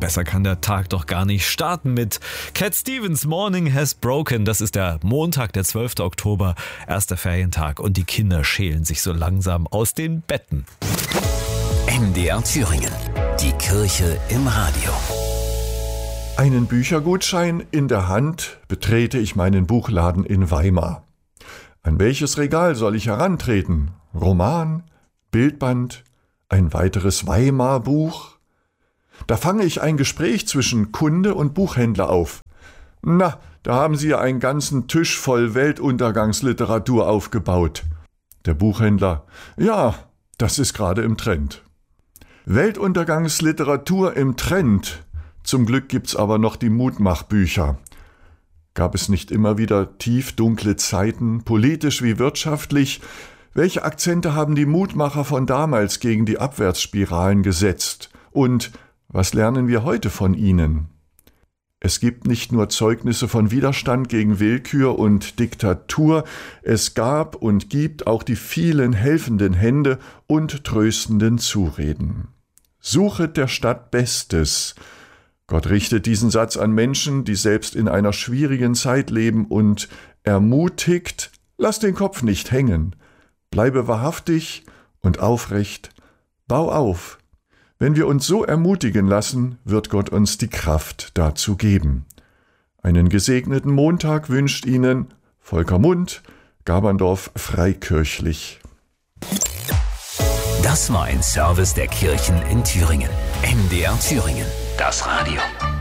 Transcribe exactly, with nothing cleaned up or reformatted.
besser kann der Tag doch gar nicht starten mit Cat Stevens Morning Has Broken. Das ist der Montag, der zwölfte Oktober, erster Ferientag und die Kinder schälen sich so langsam aus den Betten. M D R Thüringen, die Kirche im Radio. Einen Büchergutschein in der Hand betrete ich meinen Buchladen in Weimar. An welches Regal soll ich herantreten? Roman, Bildband, ein weiteres Weimar-Buch? Da fange ich ein Gespräch zwischen Kunde und Buchhändler auf. Na, da haben Sie ja einen ganzen Tisch voll Weltuntergangsliteratur aufgebaut. Der Buchhändler: Ja, das ist gerade im Trend. Weltuntergangsliteratur im Trend. Zum Glück gibt's aber noch die Mutmachbücher. Gab es nicht immer wieder tief dunkle Zeiten, politisch wie wirtschaftlich? Welche Akzente haben die Mutmacher von damals gegen die Abwärtsspiralen gesetzt? Und was lernen wir heute von ihnen? Es gibt nicht nur Zeugnisse von Widerstand gegen Willkür und Diktatur, es gab und gibt auch die vielen helfenden Hände und tröstenden Zureden. Suchet der Stadt Bestes. Gott richtet diesen Satz an Menschen, die selbst in einer schwierigen Zeit leben, und ermutigt: Lass den Kopf nicht hängen, bleibe wahrhaftig und aufrecht, bau auf. Wenn wir uns so ermutigen lassen, wird Gott uns die Kraft dazu geben. Einen gesegneten Montag wünscht Ihnen Volker Mund, Gaberndorf Freikirchlich. Das war ein Service der Kirchen in Thüringen. M D R Thüringen, das Radio.